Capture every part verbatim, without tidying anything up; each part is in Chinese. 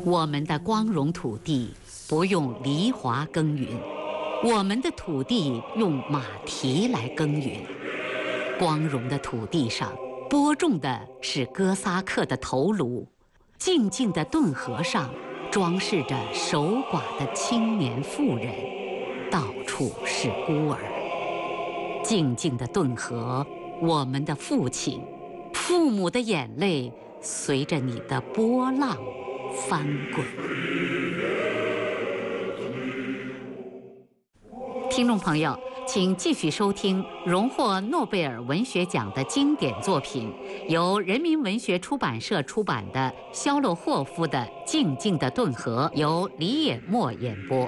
我们的光荣土地不用犁铧耕耘，我们的土地用马蹄来耕耘。光荣的土地上播种的是哥萨克的头颅，静静的顿河上装饰着守寡的青年妇人，到处是孤儿。静静的顿河，我们的父亲，父母的眼泪随着你的波浪翻滚。听众朋友，请继续收听荣获诺贝尔文学奖的经典作品，由人民文学出版社出版的肖洛霍夫的《静静的顿河》，由李野墨演播。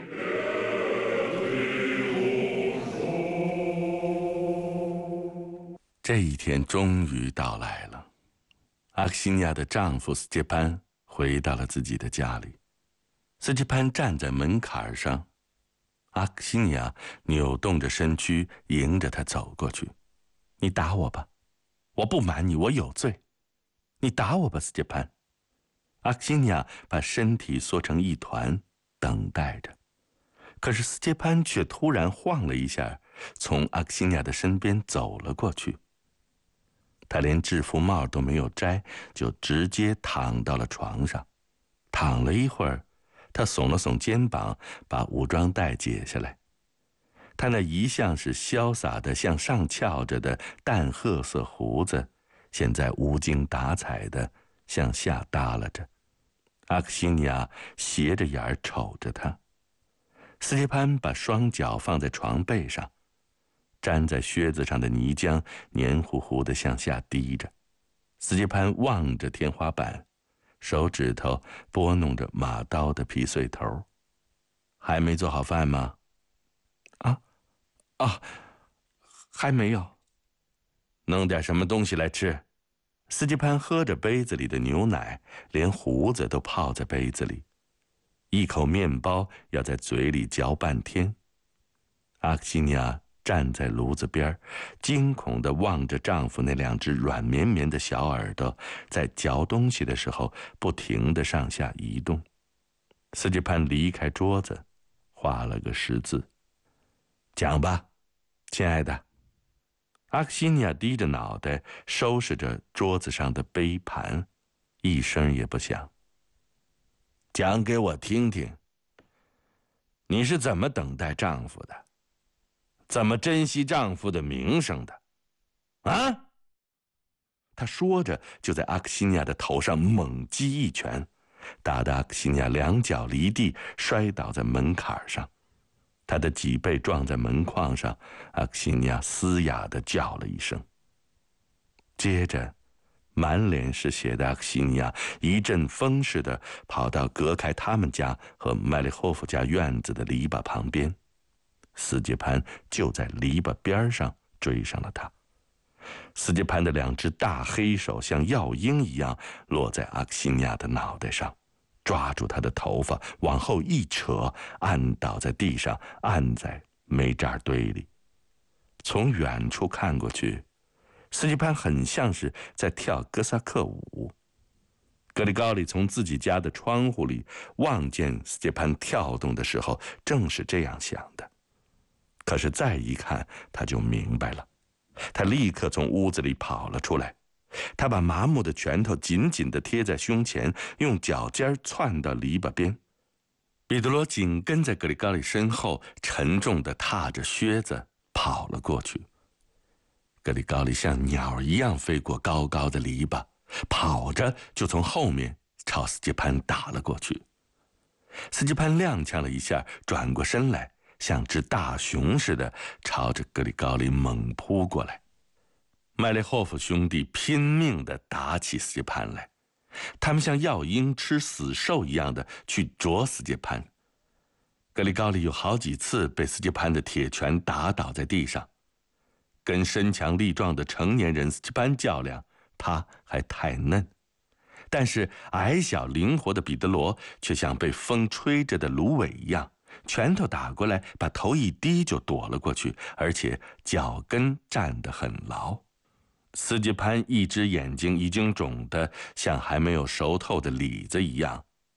这一天终于到来了，阿克西尼亚的丈夫斯捷潘回到了自己的家里。斯捷潘站在门槛上，阿克西尼亚扭动着身躯迎着他走过去。你打我吧，我不瞒你，我有罪。你打我吧，斯捷潘。阿克西尼亚把身体缩成一团，等待着。可是斯捷潘却突然晃了一下，从阿克西尼亚的身边走了过去。他连制服帽都没有摘，就直接躺到了床上。躺了一会儿，他耸了耸肩膀，把武装带解下来。他那一向是潇洒的向上翘着的淡褐色胡子，现在无精打采的向下耷拉着。阿克西尼亚斜着眼瞅着他。斯捷潘把双脚放在床背上，粘在靴子上的泥浆黏糊糊地向下滴着。斯捷潘望着天花板，手指头拨弄着马刀的皮碎头。还没做好饭吗？啊啊，还没有。弄点什么东西来吃。斯捷潘喝着杯子里的牛奶，连胡子都泡在杯子里，一口面包要在嘴里嚼半天。阿克西尼亚站在炉子边，惊恐地望着丈夫那两只软绵绵的小耳朵，在嚼东西的时候不停地上下移动。斯捷潘离开桌子，画了个十字。讲吧，亲爱的。阿克西尼亚低着脑袋，收拾着桌子上的杯盘，一声也不响。讲给我听听，你是怎么等待丈夫的？怎么珍惜丈夫的名声的？啊！他说着，就在阿克西尼亚的头上猛击一拳，打得阿克西尼亚两脚离地，摔倒在门槛上。他的脊背撞在门框上，阿克西尼亚嘶哑地叫了一声。接着，满脸是血的阿克西尼亚一阵风似的跑到隔开他们家和麦利霍夫家院子的篱笆旁边。斯捷潘就在篱笆边上追上了他。斯捷潘的两只大黑手像药鹰一样落在阿克西尼亚的脑袋上，抓住他的头发往后一扯，按倒在地上，按在煤渣堆里。从远处看过去，斯捷潘很像是在跳哥萨克舞。格里高利从自己家的窗户里望见斯捷潘跳动的时候，正是这样想的。可是再一看，他就明白了。他立刻从屋子里跑了出来，他把麻木的拳头紧紧地贴在胸前，用脚尖窜到篱笆边。彼得罗紧跟在格里高利身后，沉重地踏着靴子跑了过去。格里高利像鸟一样飞过高高的篱笆，跑着就从后面朝斯捷潘打了过去。斯捷潘踉跄了一下，转过身来，像只大熊似的朝着格里高利猛扑过来。麦列霍夫兄弟拼命地打起斯捷潘来，他们像药鹰吃死兽一样的去啄斯捷潘。格里高利有好几次被斯捷潘的铁拳打倒在地上。跟身强力壮的成年人斯捷潘较量，他还太嫩，但是矮小灵活的彼得罗却像被风吹着的芦苇一样，拳头打过来，把头一低就躲了过去，而且脚跟站得很牢。斯捷潘一只眼睛已经肿得像还没有熟透的李子一样，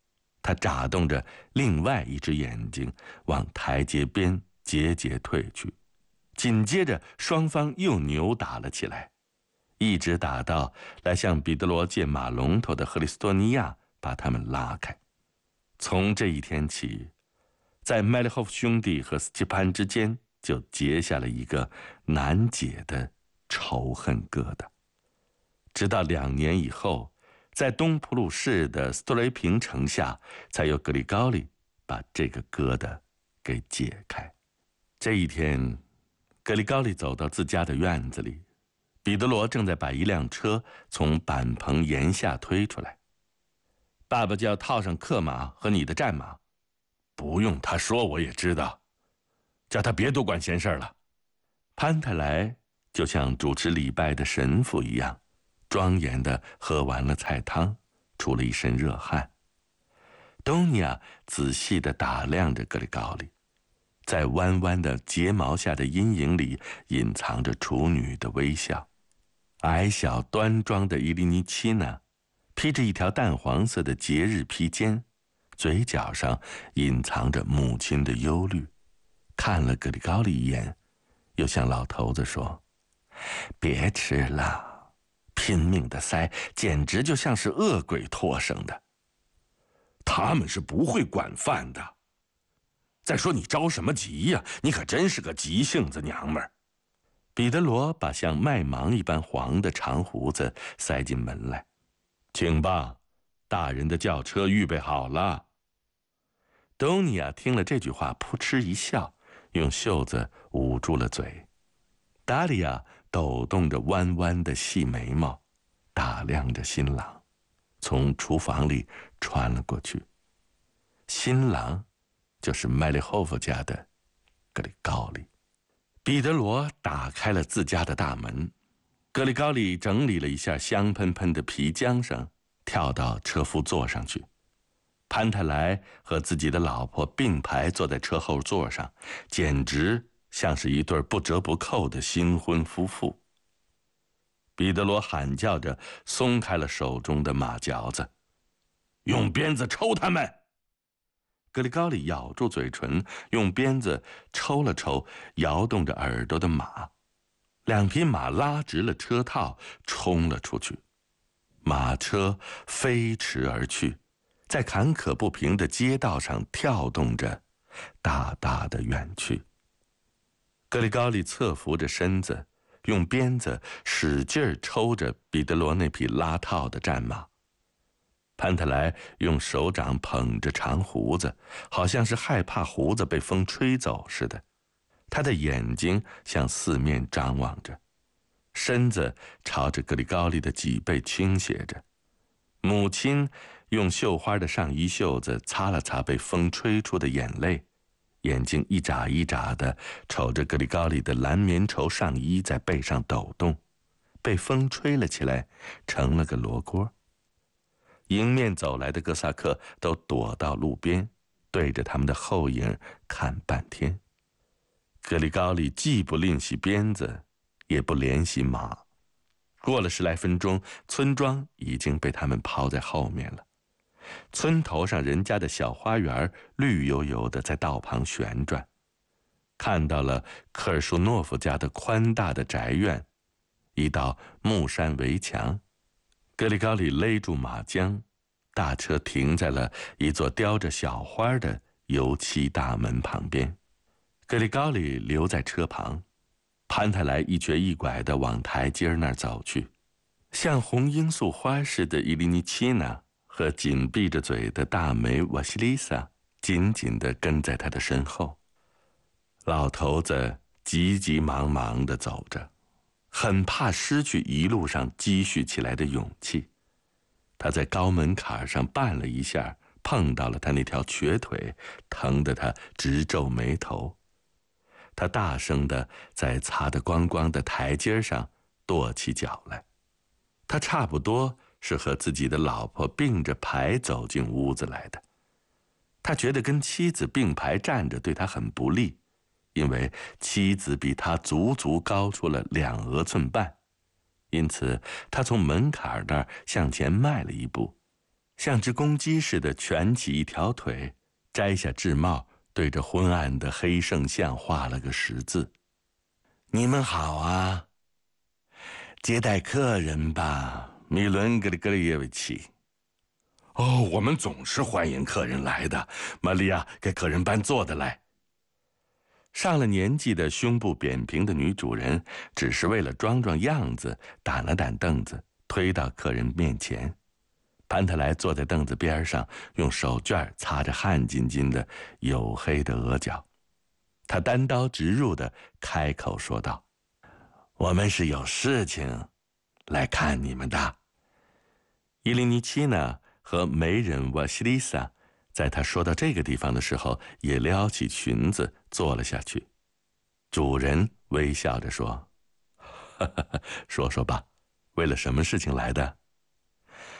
他眨动着另外一只眼睛，往台阶边节节退去。紧接着，双方又扭打了起来，一直打到来向彼得罗借马龙头的赫里斯多尼亚把他们拉开。从这一天起，在麦列霍夫兄弟和斯基潘之间就结下了一个难解的仇恨疙瘩。直到两年以后，在东普鲁士的斯托雷平城下，才由格里高利把这个疙瘩给解开。这一天，格里高利走到自家的院子里，彼得罗正在把一辆车从板棚檐下推出来。爸爸就要套上克马和你的战马。不用他说我也知道，叫他别多管闲事了。潘特莱就像主持礼拜的神父一样，庄严地喝完了菜汤，出了一身热汗。东尼亚仔细地打量着格里高利，在弯弯的睫毛下的阴影里隐藏着处女的微笑。矮小端庄的伊利尼奇娜披着一条淡黄色的节日披肩，嘴角上隐藏着母亲的忧虑，看了格里高利一眼，又向老头子说：别吃了，拼命的塞，简直就像是恶鬼托生的。他们是不会管饭的。再说你着什么急呀？你可真是个急性子娘们儿。彼得罗把像麦芒一般黄的长胡子塞进门来。请吧，大人的轿车预备好了。东尼亚听了这句话，扑哧一笑，用袖子捂住了嘴。达利亚抖动着弯弯的细眉毛，打量着新郎，从厨房里穿了过去。新郎就是麦列霍夫家的格里高利。彼得罗打开了自家的大门，格里高利整理了一下香喷喷的皮缰绳，跳到车夫座上去。潘特莱和自己的老婆并排坐在车后座上，简直像是一对不折不扣的新婚夫妇。彼得罗喊叫着松开了手中的马嚼子，用鞭子抽他们。格里高利咬住嘴唇，用鞭子抽了抽摇动着耳朵的马。两匹马拉直了车套，冲了出去。马车飞驰而去，在坎坷不平的街道上跳动着，大大的远去。格里高利侧伏着身子，用鞭子使劲抽着彼得罗那匹拉套的战马。潘特莱用手掌捧着长胡子，好像是害怕胡子被风吹走似的。他的眼睛向四面张望着，身子朝着格里高利的脊背倾斜着。母亲用绣花的上衣袖子擦了擦被风吹出的眼泪，眼睛一眨一眨地瞅着格里高利的蓝棉绸上衣在背上抖动，被风吹了起来，成了个罗锅。迎面走来的哥萨克都躲到路边，对着他们的后影看半天。格里高利既不吝惜鞭子，也不怜惜马。过了十来分钟，村庄已经被他们抛在后面了。村头上人家的小花园绿油油的在道旁旋转，看到了科尔舒诺夫家的宽大的宅院，一道木山围墙。格里高利勒住马缰，大车停在了一座雕着小花的油漆大门旁边。格里高利留在车旁，潘特莱一瘸一拐地往台阶那儿走去。像红罂粟花似的伊利尼奇娜和紧闭着嘴的大梅瓦西丽莎紧紧地跟在他的身后。老头子急急忙忙地走着，很怕失去一路上积蓄起来的勇气。他在高门槛上绊了一下，碰到了他那条瘸腿，疼得他直皱眉头。他大声地在擦得光光的台阶上跺起脚来。他差不多是和自己的老婆并着排走进屋子来的。他觉得跟妻子并排站着对他很不利，因为妻子比他足足高出了两额寸半，因此他从门槛那儿向前迈了一步， 像只公鸡似的蜷起一条腿，摘下制帽，对着昏暗的黑圣像画了个十字。你们好啊，接待客人吧，米伦格里格里耶维奇。哦，我们总是欢迎客人来的。玛利亚给客人搬坐的来。上了年纪的胸部扁平的女主人只是为了装装样子，掸了掸凳子，推到客人面前。潘特莱坐在凳子边上，用手绢擦着汗津津的黝黑的额角。他单刀直入地开口说道：“我们是有事情来看你们的。”伊琳尼奇娜和媒人瓦西丽萨在他说到这个地方的时候，也撩起裙子坐了下去。主人微笑着说：“哈哈哈，说说吧，为了什么事情来的？”